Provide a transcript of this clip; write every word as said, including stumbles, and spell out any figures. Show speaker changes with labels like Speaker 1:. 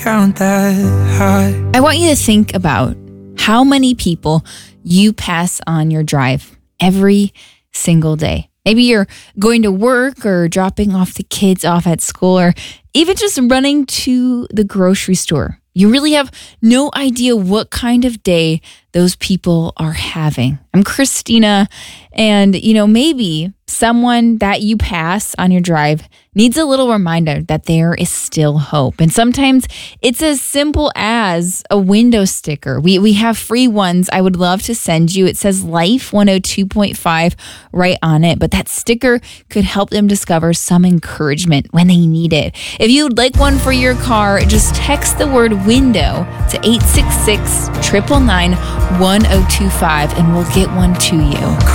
Speaker 1: count that high.
Speaker 2: I want you to think about how many people you pass on your drive every single day. Maybe you're going to work or dropping off the kids off at school or even just running to the grocery store. You really have no idea what kind of day those people are having. I'm Christina, and you know, maybe someone that you pass on your drive needs a little reminder that there is still hope. And sometimes it's as simple as a window sticker. We we have free ones I would love to send you. It says Life one oh two point five right on it, but that sticker could help them discover some encouragement when they need it. If you'd like one for your car, just text the word window to eight six six, nine nine nine, one oh two five and we'll get one to you.